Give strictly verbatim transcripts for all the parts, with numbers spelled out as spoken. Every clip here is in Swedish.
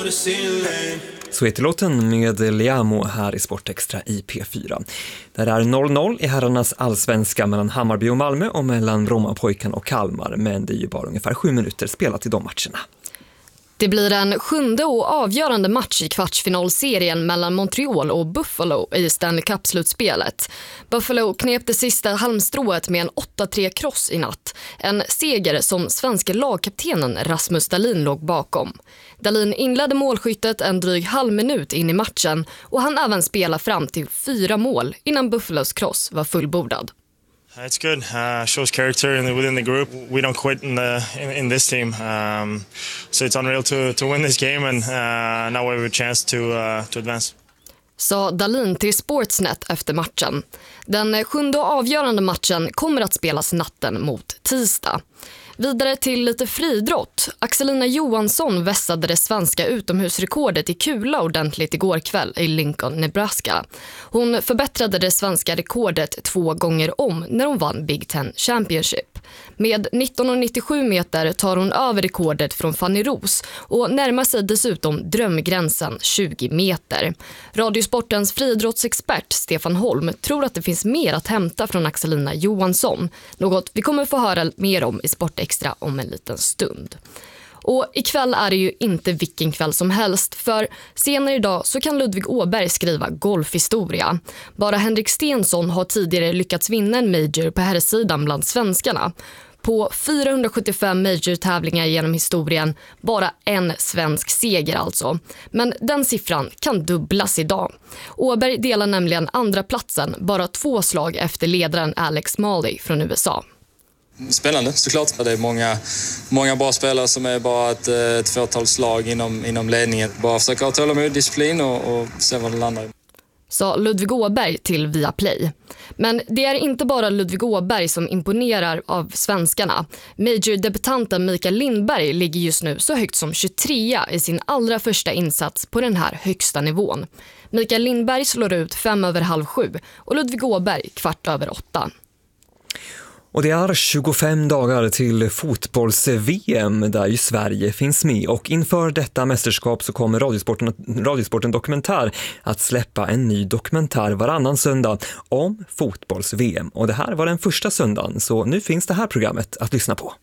Så heter låten med Liamo här i Sportextra i P fyra. Där är noll noll i herrarnas allsvenska mellan Hammarby och Malmö och mellan Brommapojkarna och Kalmar. Men det är ju bara ungefär sju minuter spelat i de matcherna. Det blir en sjunde och avgörande match i kvartsfinalserien mellan Montreal och Buffalo i Stanley Cup-slutspelet. Buffalo knep det sista halmstrået med en åtta tre kross i natt. En seger som svenska lagkaptenen Rasmus Dahlin låg bakom. Dahlin inledde målskyttet en dryg halv minut in i matchen och han även spela fram till fyra mål innan Buffalos kross var fullbordad. It's good. Uh, shows character in the, within the group. We don't quit in the in, in this team. Um, so it's unreal to to win this game, and uh, now we have a chance to uh, to advance. Sa Dahlin till Sportsnet efter matchen. Den sjunde och avgörande matchen kommer att spelas natten mot tisdag. Vidare till lite friidrott. Axelina Johansson vässade det svenska utomhusrekordet i kula ordentligt igår kväll i Lincoln, Nebraska. Hon förbättrade det svenska rekordet två gånger om när hon vann Big Ten Championship. Med nitton komma nittiosju meter tar hon över rekordet från Fanny Ros och närmar sig dessutom drömgränsen tjugo meter. Radiosportens friidrottsexpert Stefan Holm tror att det finns mer att hämta från Axelina Johansson. Något vi kommer få höra mer om i Sportextra om en liten stund. Och ikväll är det ju inte vilken kväll som helst, för senare idag så kan Ludvig Åberg skriva golfhistoria. Bara Henrik Stenson har tidigare lyckats vinna en major på herrsidan bland svenskarna. På fyrahundrasjuttiofem major-tävlingar genom historien, bara en svensk seger alltså. Men den siffran kan dubblas idag. Åberg delar nämligen andra platsen, bara två slag efter ledaren Alex Molly från U S A. Spännande såklart. Det är många, många bra spelare som är bara ett, ett fåtal slag inom, inom ledningen. Bara försöka ha tålamod, disciplin och, och se vad det landar i. Sa Ludvig Åberg till Viaplay. Men det är inte bara Ludvig Åberg som imponerar av svenskarna. Major-debutanten Mikael Lindberg ligger just nu så högt som tjugotrea i sin allra första insats på den här högsta nivån. Mikael Lindberg slår ut fem över halv sju och Ludvig Åberg kvart över åtta. Och det är tjugofem dagar till fotbolls-V M där ju Sverige finns med, och inför detta mästerskap så kommer Radiosporten, Radiosporten Dokumentär att släppa en ny dokumentär varannan söndag om fotbolls-V M. Och det här var den första söndagen, så nu finns det här programmet att lyssna på.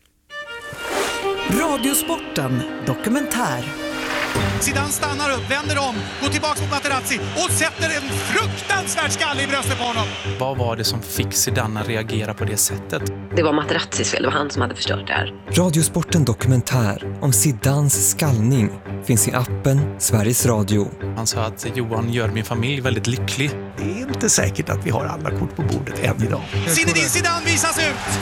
Radiosporten Dokumentär. Zidane stannar upp, vänder om, går tillbaka mot Materazzi och sätter en fruktansvärd skalle i bröstet på honom. Vad var det som fick Zidane att reagera på det sättet? Det var Materazzis fel, det var han som hade förstört det här. Radiosporten Dokumentär om Zidanes skallning finns i appen Sveriges Radio. Han sa att Johan gör min familj väldigt lycklig. Det är inte säkert att vi har alla kort på bordet än idag. Zinedine Zidane visas ut!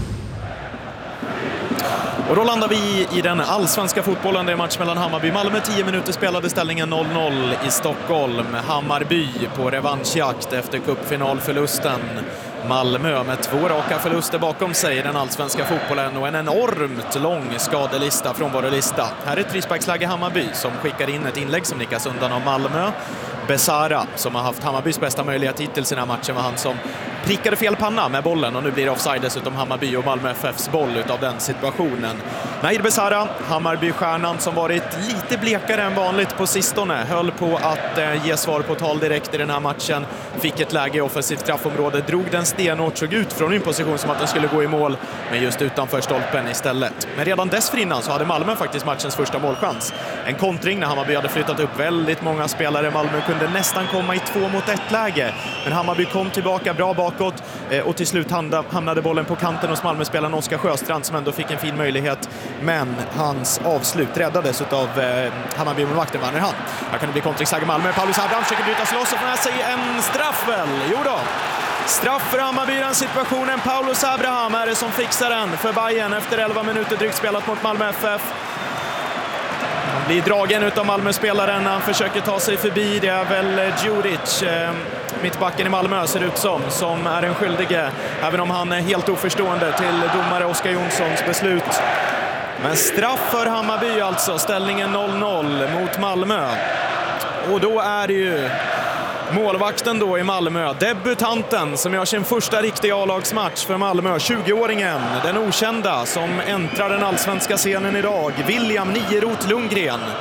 Och då landar vi i den allsvenska fotbollen. Det är match mellan Hammarby och Malmö. tio minuter spelade, ställningen noll noll i Stockholm. Hammarby på revanschjakt efter cupfinalförlusten. Malmö med två raka förluster bakom sig i den allsvenska fotbollen och en enormt lång skadelista från vår lista. Här är ett frisparksläge Hammarby som skickar in ett inlägg som nickas undan av Malmö. Besara, som har haft Hammarbys bästa möjlighet hittills i den här matchen, var han som prickade fel panna med bollen, och nu blir det offside dessutom Hammarby och Malmö F F:s boll utav den situationen. Nair Besara, Hammarby-stjärnan som varit lite blekare än vanligt på sistone, höll på att eh, ge svar på tal direkt i den här matchen, fick ett läge i offensivt straffområde, drog den stenhårt, såg ut från en position som att den skulle gå i mål, men just utanför stolpen istället. Men redan dessförinnan så hade Malmö faktiskt matchens första målchans. En kontring när Hammarby hade flyttat upp väldigt många spelare. Malmö kunde nästan komma i två mot ett läge, men Hammarby kom tillbaka bra bakåt och till slut hamnade bollen på kanten hos Malmö-spelaren Oskar Sjöstrand, som ändå fick en fin möjlighet, men hans avslut räddades av eh, Hammarby-målvakten Werner Hahn. Här kan det bli kontringsläge Malmö. Paulus Abraham försöker bryta sig loss och får med sig en straff väl. Jo då. Straff för Hammarby i den situationen. Paulus Abraham är det som fixar den för Bayern efter elva minuter drygt spelat mot Malmö F F. Han blir dragen utav Malmö-spelaren. Han försöker ta sig förbi. Det är väl Djuric, eh, mittbacken i Malmö ser ut som, som är en skyldige. Även om han är helt oförstående till domare Oskar Jonssons beslut. Men straff för Hammarby alltså. Ställningen noll noll mot Malmö. Och då är det ju målvakten då i Malmö, debutanten som gör sin första riktiga A-lagsmatch för Malmö, tjugoåringen, den okända som äntrar den allsvenska scenen idag, William Nierot Lundgren.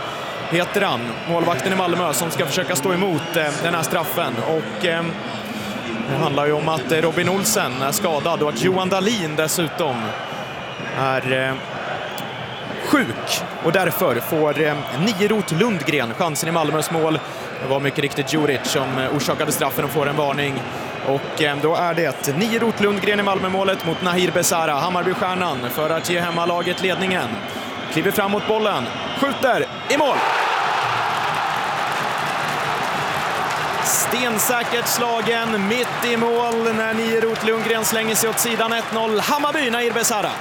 heter han, målvakten i Malmö, som ska försöka stå emot eh, den här straffen. Och eh, det handlar ju om att Robin Olsen är skadad och att Johan Dahlin dessutom är eh, sjuk. Och därför får eh, Nierot Lundgren chansen i Malmös mål. Det var mycket riktigt Djuric som eh, orsakade straffen och får en varning. Och eh, då är det Nierot Lundgren i Malmö-målet mot Nahir Besara, Hammarbystjärnan, för att ge hemmalaget ledningen. Kliver fram mot bollen, skjuter i mål! Stensäkert slagen mitt i mål när Nierot Lundgren slänger sig åt sidan. Ett noll Hammarby, Nahir Besara.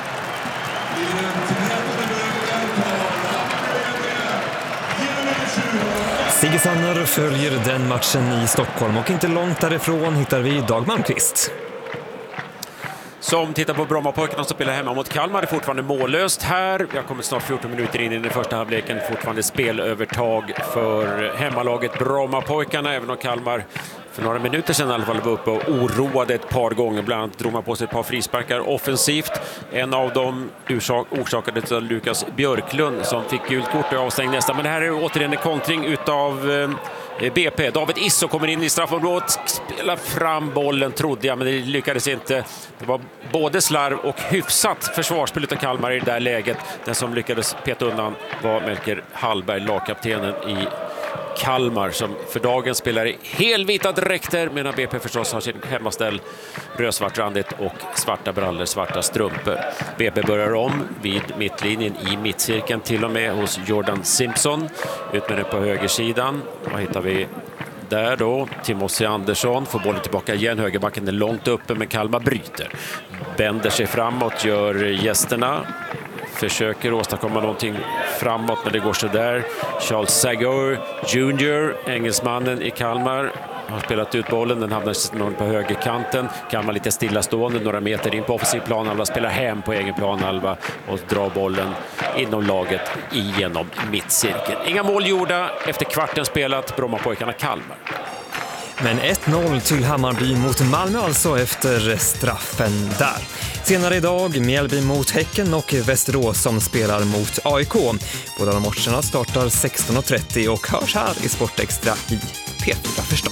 Sigge Sanner följer den matchen i Stockholm och inte långt därifrån hittar vi Dag Malmqvist. Som tittar på Brommapojkarna som spelar hemma mot Kalmar. Det är fortfarande mållöst här. Jag kommer snart fjorton minuter in i den första halvleken. Fortfarande spelövertag för hemmalaget Brommapojkarna, även om Kalmar för några minuter sedan i alla fall var uppe och oroade ett par gånger. Bland annat drog man på sig ett par frisparkar offensivt. En av dem orsakades av Lukas Björklund som fick gult kort och avstängd nästa. Men det här är återigen en kontring utav eh, B P. David Isso kommer in i straffområdet, spelar fram bollen trodde jag, men det lyckades inte. Det var både slarv och hyfsat försvarsspel utav Kalmar i det där läget. Den som lyckades peta undan var Melker Hallberg, lagkaptenen i Kalmar, som för dagen spelar i helvita dräkter, medan B P förstås har sin hemmaställ rödsvartrandigt och svarta brallor, svarta strumpor. B P börjar om vid mittlinjen i mittcirkeln, till och med hos Jordan Simpson. Ut med det på högersidan. Vad hittar vi där då? Timothy Andersson får bollen tillbaka igen. Högerbacken är långt uppe, men Kalmar bryter. Bänder sig framåt, gör gästerna. Försöker åstadkomma någonting framåt, men det går så där. Charles Sagour junior, engelsmannen i Kalmar, har spelat ut bollen. Den hamnar på högerkanten. Kalmar lite stillastående, några meter in på offensiv plan. Alla spelar hem på egen plan halva och drar bollen inom laget igenom mittcirkeln. Inga mål gjorda efter kvarten spelat. Brommapojkarna Kalmar. Men ett noll till Hammarby mot Malmö alltså efter straffen där. Senare idag Mjällby mot Häcken och Västerås som spelar mot A I K. Båda de matcherna startar sexton och trettio och hörs här i Sportextra i P fyra förstås.